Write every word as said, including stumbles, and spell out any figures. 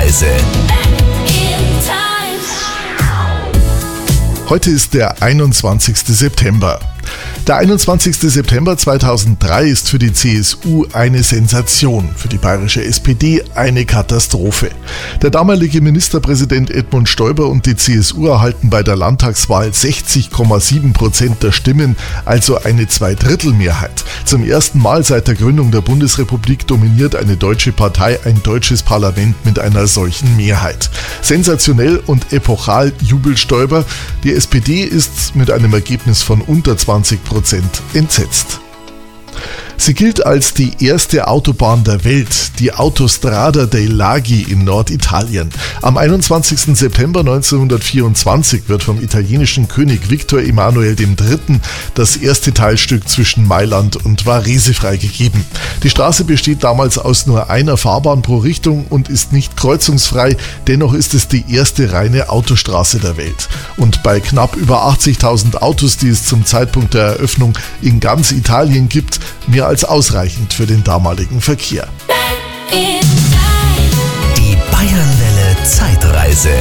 Zeitreise. Heute ist der einundzwanzigste September. Der einundzwanzigste September zweitausenddrei ist für die C S U eine Sensation, für die bayerische S P D eine Katastrophe. Der damalige Ministerpräsident Edmund Stoiber und die C S U erhalten bei der Landtagswahl sechzig Komma sieben Prozent der Stimmen, also eine Zweidrittelmehrheit. Zum ersten Mal seit der Gründung der Bundesrepublik dominiert eine deutsche Partei ein deutsches Parlament mit einer solchen Mehrheit. Sensationell und epochal jubelt Stoiber. Die S P D ist mit einem Ergebnis von unter zwanzig Prozent entsetzt. Sie gilt als die erste Autobahn der Welt, die Autostrada dei Laghi in Norditalien. Am einundzwanzigsten September neunzehnhundertvierundzwanzig wird vom italienischen König Victor Emanuel der Dritte das erste Teilstück zwischen Mailand und Varese freigegeben. Die Straße besteht damals aus nur einer Fahrbahn pro Richtung und ist nicht kreuzungsfrei, dennoch ist es die erste reine Autostraße der Welt. Und bei knapp über achtzigtausend Autos, die es zum Zeitpunkt der Eröffnung in ganz Italien gibt, mehr als ausreichend für den damaligen Verkehr. Die Bayernwelle Zeitreise.